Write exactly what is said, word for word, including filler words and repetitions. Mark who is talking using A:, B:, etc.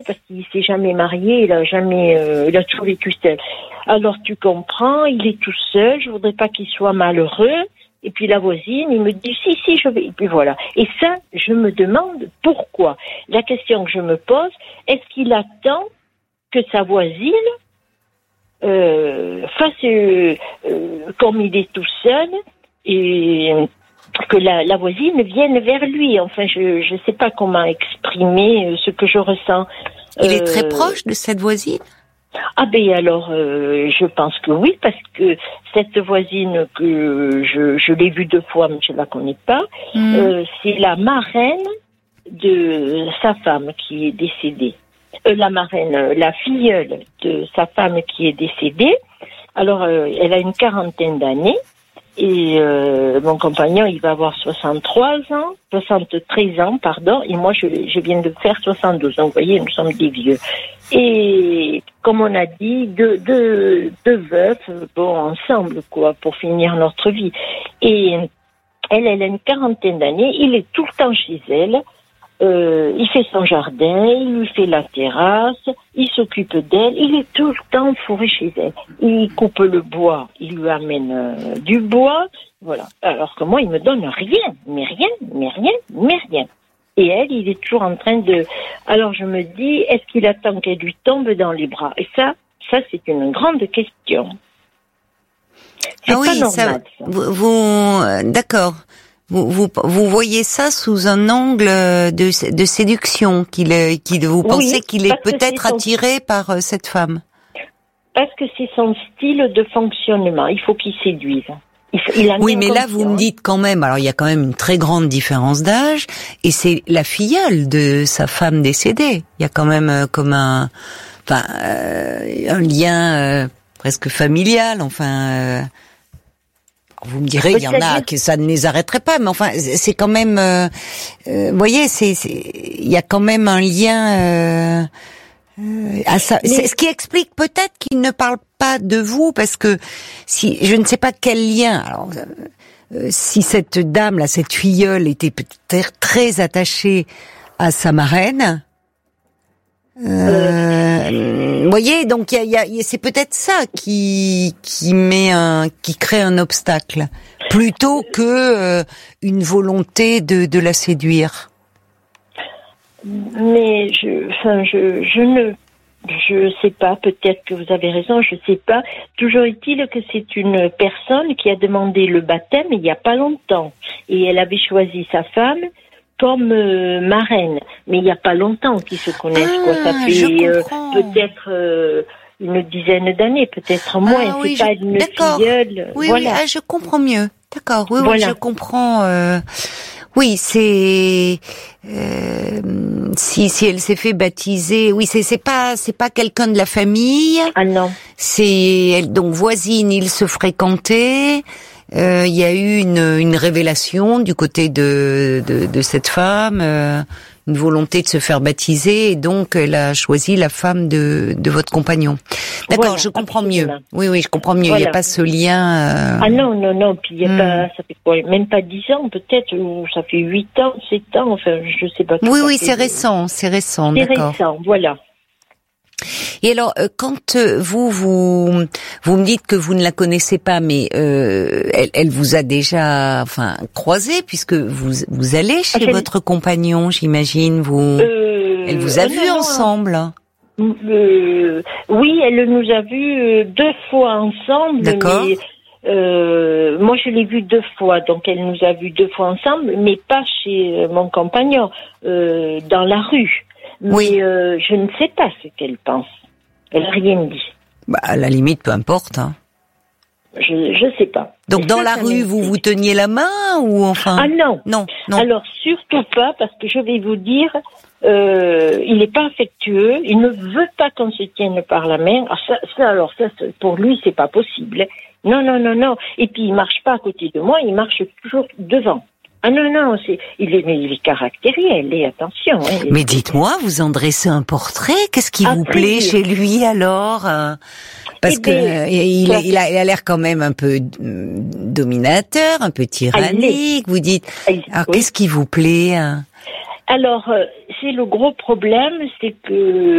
A: parce qu'il s'est jamais marié, il a jamais, euh, il a toujours vécu seul. Alors tu comprends, il est tout seul, je voudrais pas qu'il soit malheureux. Et puis la voisine, il me dit si si je vais. Et puis voilà. Et ça, je me demande pourquoi. La question que je me pose, est-ce qu'il attend que sa voisine euh, fasse euh, euh, comme il est tout seul et que la, la voisine vienne vers lui. Enfin, je je sais pas comment exprimer ce que je ressens.
B: Il
A: euh,
B: est très proche de cette voisine?
A: Ah ben alors, euh, je pense que oui, parce que cette voisine que je, je l'ai vue deux fois, mais je la connais pas, mmh. euh, c'est la marraine de sa femme qui est décédée. Euh, la marraine, la filleule de sa femme qui est décédée. Alors, euh, elle a une quarantaine d'années. Et euh, mon compagnon, il va avoir soixante-trois ans, soixante-treize ans, pardon, et moi, je, je viens de faire soixante-douze ans. Vous voyez, nous sommes des vieux. Et comme on a dit, deux, deux, deux veufs, bon, ensemble, quoi, pour finir notre vie. Et elle, elle a une quarantaine d'années, il est tout le temps chez elle. Euh, il fait son jardin, il lui fait la terrasse, il s'occupe d'elle, il est tout le temps fourré chez elle. Il coupe le bois, il lui amène euh, du bois, voilà. Alors que moi, il me donne rien, mais rien, mais rien, mais rien. Et elle, il est toujours en train de... Alors je me dis, est-ce qu'il attend qu'elle lui tombe dans les bras? Et ça, ça c'est une grande question. C'est
B: ah
A: pas
B: oui,
A: normal,
B: ça,
A: ça.
B: Vous, vous euh, d'accord. Vous, vous, vous voyez ça sous un angle de, de séduction, qu'il, qu'il vous pensez oui, qu'il est peut-être son... attiré par euh, cette femme?
A: Parce que c'est son style de fonctionnement. Il faut qu'il séduise. Il faut, il
B: oui, mais là, vous me dites quand même, alors il y a quand même une très grande différence d'âge, et c'est la filleule de sa femme décédée. Il y a quand même euh, comme un, enfin, euh, un lien euh, presque familial, enfin... Euh, vous me direz, il y en a que ça ne les arrêterait pas, mais enfin, c'est quand même, euh, euh, vous voyez, c'est, il y a quand même un lien euh, euh, à ça. Mais... C'est ce qui explique peut-être qu'il ne parle pas de vous, parce que si je ne sais pas quel lien. Alors, euh, si cette dame là, cette filleule était peut-être très attachée à sa marraine. Euh, vous voyez, donc il y a, y a, c'est peut-être ça qui qui met un, qui crée un obstacle, plutôt que euh, une volonté de de la séduire.
A: Mais je, enfin, je, je ne, je sais pas. Peut-être que vous avez raison. Je sais pas. Toujours est-il que c'est une personne qui a demandé le baptême il y a pas longtemps, et elle avait choisi sa femme comme euh, marraine, mais il n'y a pas longtemps qu'ils se connaissent, ah, quoi. Ça fait euh, peut-être euh, une dizaine d'années, peut-être moins. Ah, oui, c'est pas je... une D'accord. filleule.
B: Oui,
A: voilà.
B: oui, ah, je comprends mieux. D'accord. Oui,
A: voilà.
B: oui, je comprends. Euh... Oui, c'est euh... si si elle s'est fait baptiser. Oui, c'est c'est pas c'est pas quelqu'un de la famille.
A: Ah non.
B: C'est elle donc voisine. Ils se fréquentaient. Il euh, y a eu une, une révélation du côté de, de, de cette femme, euh, une volonté de se faire baptiser, et donc elle a choisi la femme de, de votre compagnon. D'accord, voilà, je comprends absolument. mieux. Oui, oui, je comprends mieux. Voilà. Il n'y a pas ce lien. Euh...
A: Ah non, non, non. Puis il y a hmm. pas, ça fait quoi, même pas dix ans peut-être, ou ça fait huit ans, sept ans. Enfin, je sais pas.
B: Oui, oui, c'est récent, c'est récent.
A: C'est
B: d'accord.
A: récent, voilà.
B: Et alors, quand vous vous vous me dites que vous ne la connaissez pas, mais euh, elle, elle vous a déjà, enfin, croisé, puisque vous vous allez chez ah, votre compagnon, j'imagine. Vous, euh, elle vous a euh, vu non, ensemble.
A: Euh, oui, elle nous a vus deux fois ensemble.
B: D'accord.
A: Mais, euh, moi, je l'ai vue deux fois, donc elle nous a vus deux fois ensemble, mais pas chez mon compagnon, euh, dans la rue. Mais oui. euh, je ne sais pas ce qu'elle pense. Elle n'a rien dit.
B: Bah, à la limite, peu importe. Hein.
A: Je ne sais pas.
B: Donc, dans la rue, vous vous teniez la main ou enfin...
A: Ah non.
B: Non, non.
A: Alors, surtout pas, parce que je vais vous dire, euh, il n'est pas affectueux, il ne veut pas qu'on se tienne par la main. Alors, ça, ça, alors, ça, pour lui, c'est pas possible. Non, non, non, non. Et puis, il marche pas à côté de moi, il marche toujours devant. Ah non, non, c'est, il est, il est caractériel, et attention. Hein,
B: mais dites-moi, vous en dressez un portrait, qu'est-ce qui vous plaît chez lui alors? Parce eh que bien, il, il, a, il a l'air quand même un peu dominateur, un peu tyrannique, vous dites. Alors oui. Qu'est-ce qui vous plaît?
A: Alors, c'est le gros problème, c'est que